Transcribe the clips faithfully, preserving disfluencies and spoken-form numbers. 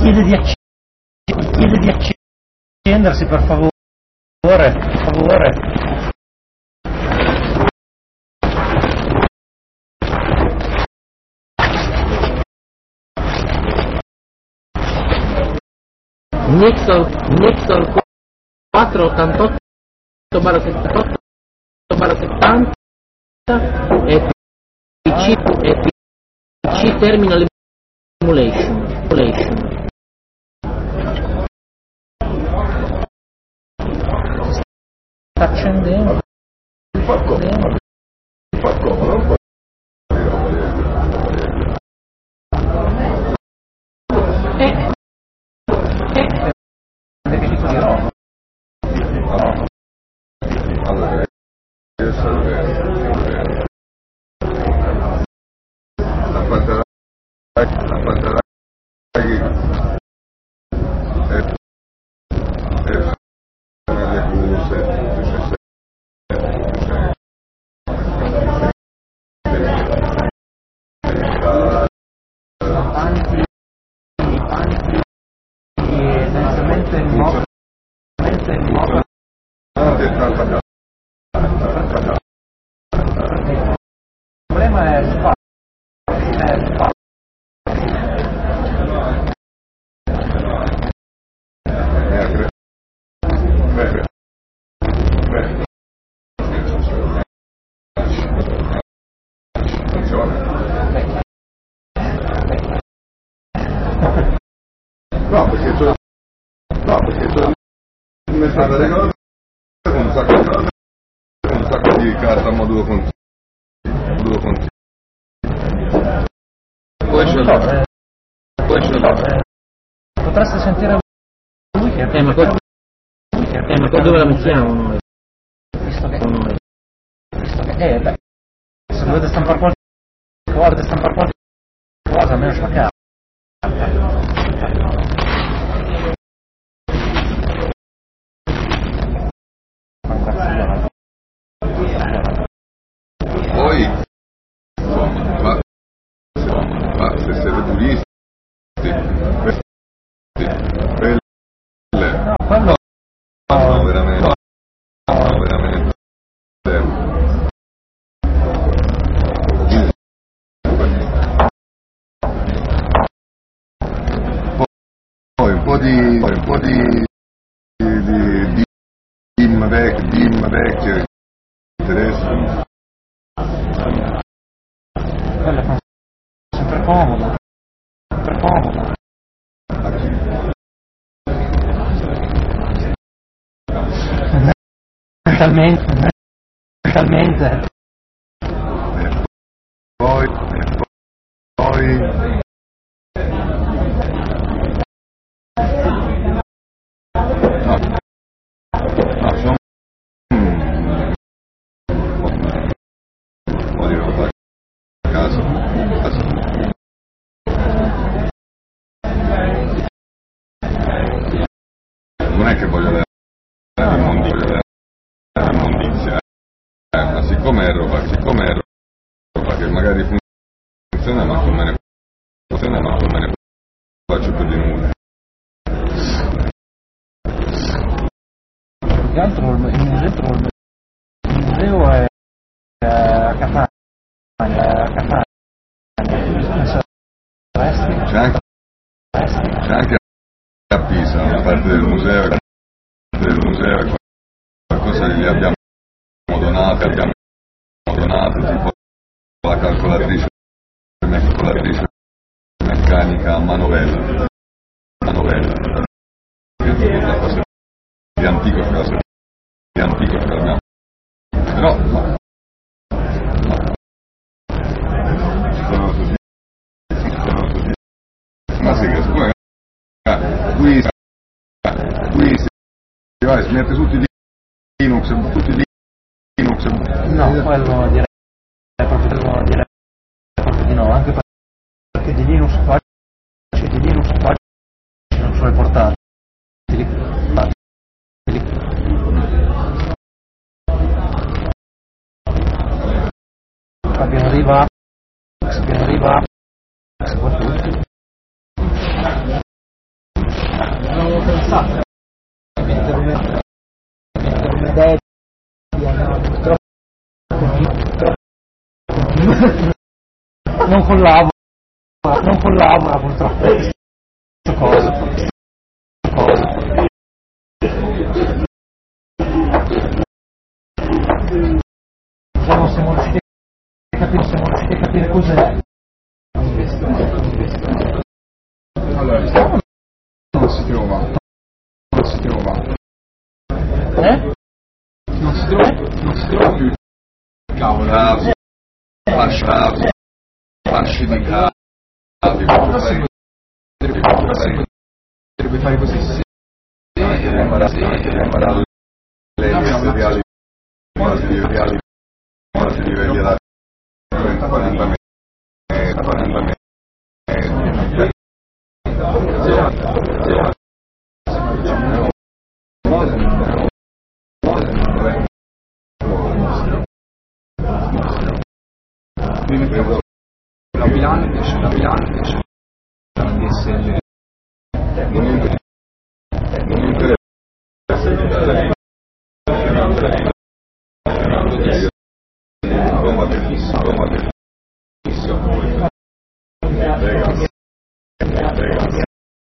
chiede di acc- chiede di accendersi per favore, per favore. Nixon, Nixon quattro ottantotto barra settantotto barra settanta e P C, e P C Terminal Emulation. Emulation. Sta accendendo. Fa comodo. Fa comodo. Eh. Che tipo di roba? Allora, io salve. La fatta la fatta le cose Anzi, anzi, essenzialmente il modo, il modo. Il problema è spazio, è spazio. No, perché sono no, perché sono messa delle cose con un sacco di cose, con un sacco di carta modulo con modulo con Poi ce l'ho. Poi ce l'ho. Potreste sentire lui che Eh, ma poi, eh, ma poi dove la mettiamo noi? visto che noi visto che eh beh se dovete stampare qualcosa dovete stampare qualcosa almeno spaccare. poi insomma, ma, ma se siete turisti quelle No, quello no, veramente no, veramente poi un po' di poi un po' di di, di, di dim vecchio dim vecchio interessa quello è sempre comodo sempre comodo mentalmente mentalmente e poi e poi no no sono un po' di roba a casa a casa non è che voglio dare immondizia, immondizia eh, ma siccome è roba siccome è roba che magari funziona ma non me ne funziona ma non me ne faccio più di nulla. più che altro il museo il museo è a Catania a Catania C'è anche, c'è anche a Pisa una parte del museo del museo qualcosa che gli abbiamo donato abbiamo donato tipo la calcolatrice calcolatrice meccanica a manovella manovella che è una cosa di antico cosa di antico che abbiamo però no, no. Sono così sono così ma sì che poi qui qui si va si mette tutti di Linux tutti di Linux no quello direi proprio quello direi proprio di no anche perché di Linux qua c'è di Linux qua non suoi portati abbiamo arrivato abbiamo arrivato passato. Non collabora, non collabora purtroppo. Cosa? Cosa? Siamo, siamo riusciti a capire, siamo riusciti a capire cos'è. Allora, non si trova, non si trova. Eh? Non si trova, non si trova più. Cavolo, cavi, fasci, cavi, fasci di cavi, potrebbe fare così, sì. Ho imparato, ho imparato le reali, le reali, quasi livelli da trenta quaranta metri, quaranta metri. La bilancia, la bilancia, di essere non mi interessa Roma bellissima, Roma bellissima. Vegas, Vegas.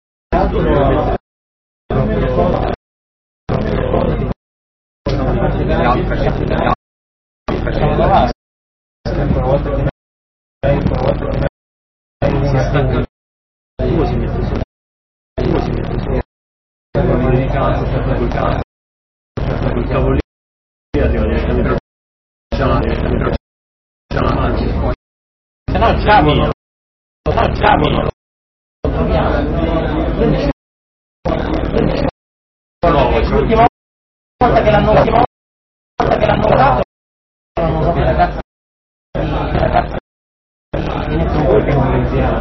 Se no il camino, se no il camino lo troviamo. L'ultima volta che l'hanno l'ultima volta che l'hanno usato l'hanno usato i ragazzi i ragazzi di Nettuno che non vendiamo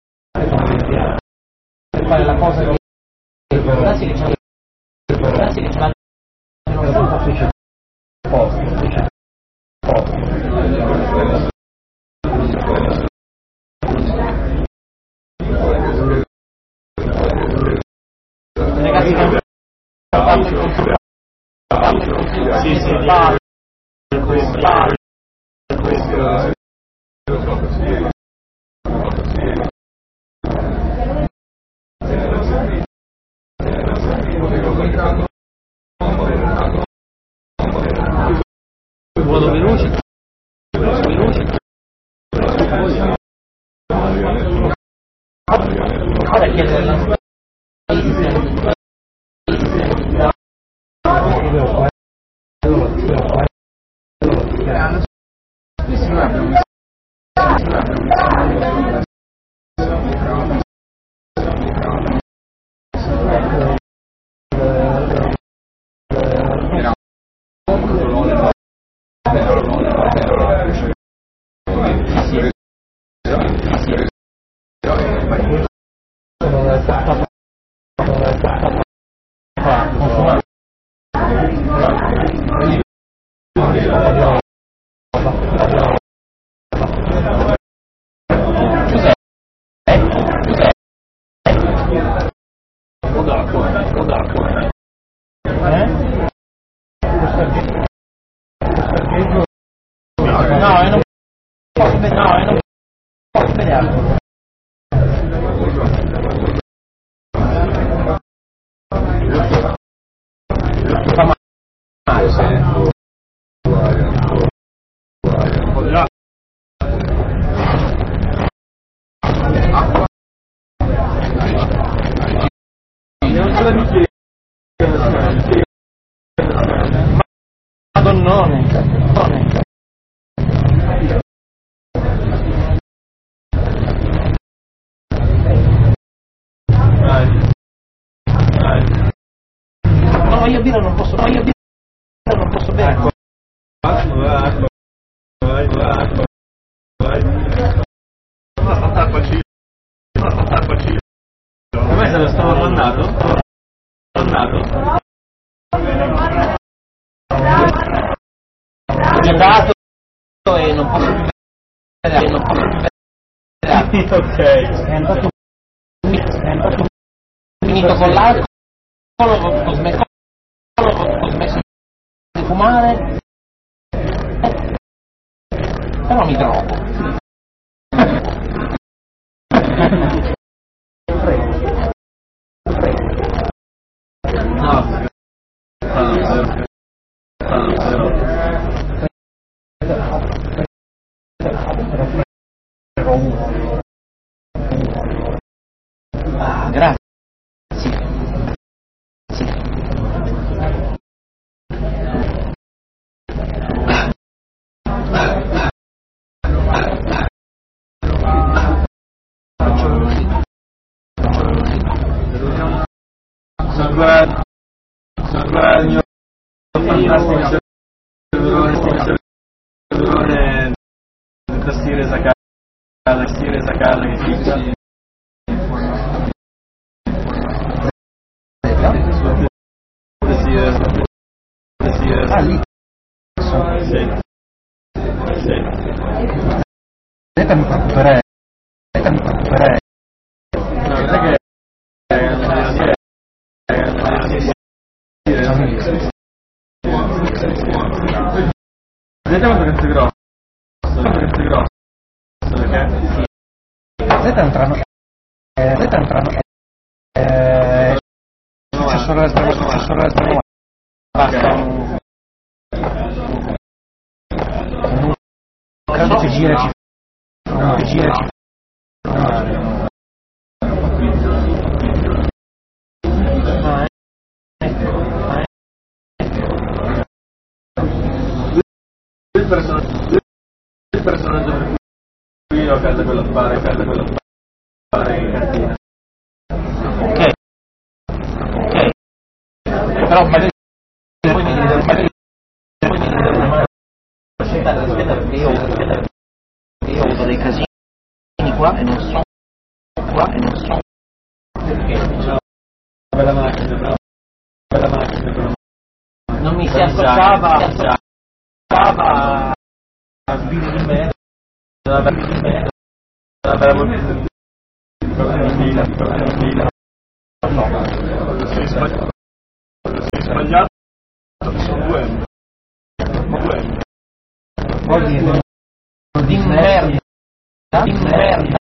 per fare la cosa che ragazzi che c'hanno ragazzi che c'hanno un po' sui posti ragazzi che sì, sì, vale, vale, vado veloce, veloce, ora chiedere la Madonnone, madonnone. No, io birra non posso, no, io birra non posso bere. Vai, vai, vai, vai, vai. Come se lo stavo mandato? Mandato? Mi ha dato e non posso più vedere, non posso più vedere. Ok. È andato, è andato finito con l'alcol ho smesso, ho smesso di fumare, però mi drogo. No. Ah, grazie. Salvare, salvare il mio fantastico cervelone, tastiere sacata, tastiere sacata che fixa. Ah, lì. Sì. Sì. Netta mi preoccuperei. Netta mi preoccuperei. No, non è che vedete quanto cazzo è grosso? Quanto cazzo è grosso? Perché? Zeta è un trano. Eh, Zeta è un trano. Eh, successore del trano, successore del trano. Basta. Non credo che gira ci fa. Che gira ci fa. Il personaggio, il personaggio per cui io cade quello fare, cade quello fare in cartina. Ok. Ok. Però magari poi mi dite, magari poi mi dite una scelta da rispetto perché io perché io ho avuto dei casini qua e non so qua e non so perché. Bella macchina, però. Bella macchina, però. Non mi si associava a a sbirri di me, a sbirri di me, La bella macchina. Bambina, bambina. No, sei sbagliato. Sei sbagliato. Sono due M. Due M. vuol dire di merda, di merda.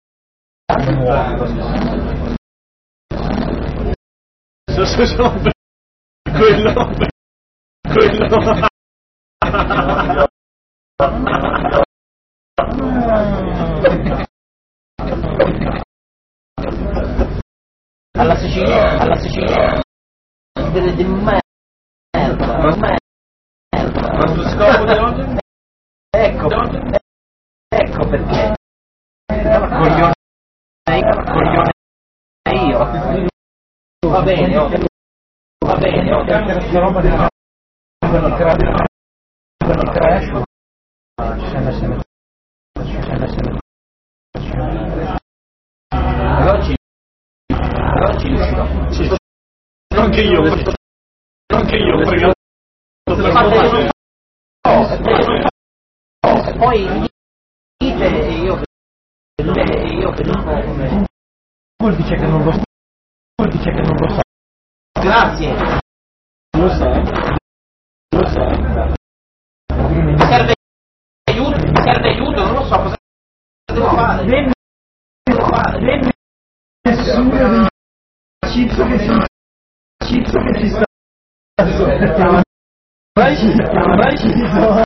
Se sono quello, quello. Alla Sicilia, alla Sicilia, delle di merda, merda. Ma tu scopo di oggi? Ecco, ecco perché. Coglione, coglione io. Va bene, ok. Va bene, ok. Questa roba di crash, di crash. Scena, scena, scena, scena. Oggi, oggi riuscirò. Non che io, non che io, perché e poi dite io e io che non come vuol dice che non lo so, vuol dice che non lo so. Grazie. lo sa, lo sa. Mi serve aiuto, mi serve aiuto, non lo so cosa devo fare. Devo fare, devo nessuno cizzo che si cizzo che si sta vai vai cizzo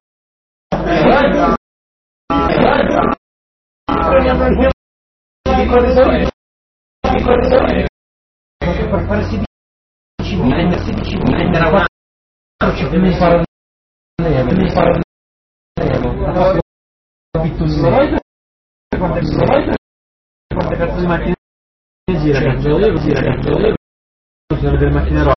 di corridore di corridore per fare sedici mi rende sedici mi renderà una ci devi fare devi fare ho capito solo quante quante cazzo di macchine gira cazzo io gira cazzo io bisogna vedere macchine rotte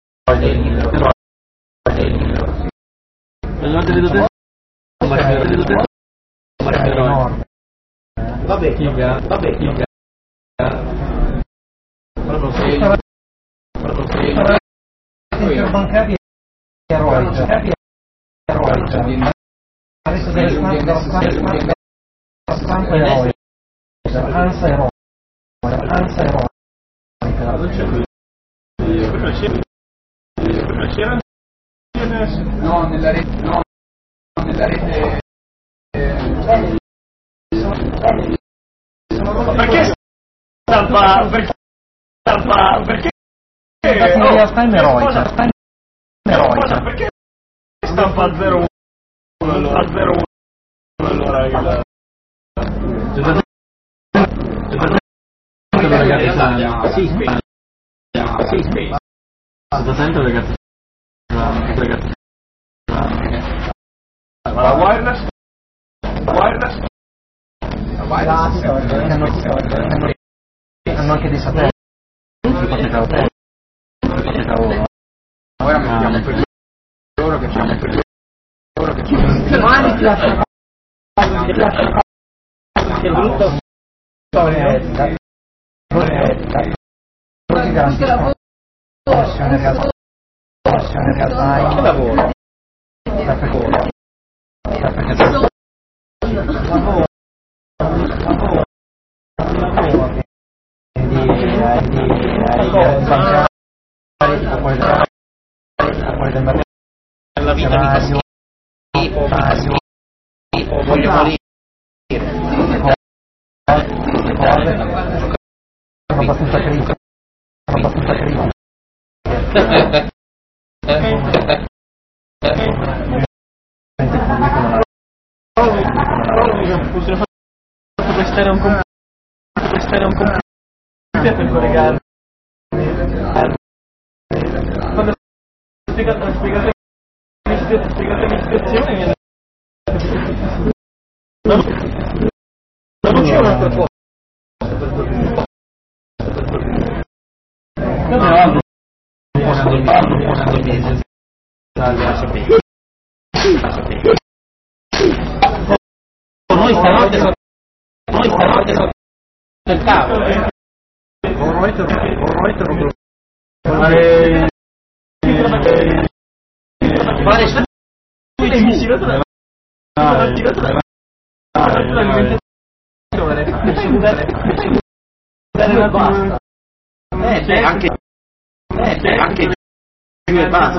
non te vedo te macchine rotte macchine rotte vabbè figa vabbè figa proprio sei proprio sei bancari eroi bancari eroi adesso delle stampe stampa eroi ansa eroi ansa eroi c'era No, nella rete, no, nella rete. Eh, perché stampa perché stampa perché in realtà è eroica, sta in eroica. Perché stampa a zero uno allora a zero uno allora il sì, sì, sì, sto dentro le carte. la wireless wireless Hanno anche dei satelliti. Ora mettiamo per loro che facciamo per loro che ci mani ti lascia ti lascia che brutto corretta corretta passione realtà passione realtà che lavoro sta per lavoro sta per lavoro lavoro di La vita mi fa schifo, mi fa schifo, voglio morire. Sono abbastanza critico, sono abbastanza critico. questo era un computer questo era un computer per collegare quando spiegate spiegate spiegate le situazioni non c'è un'altra cosa No, noi stanotte sotto noi stanotte sotto il tavolo fare fare emissione eh, c'è anche eh, c'è anche più e basta